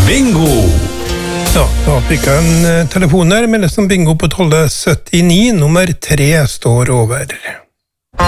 Bingo! Ja, da fikk jeg en telefon her, meldes om bingo på tallet 79, nummer 3 står over.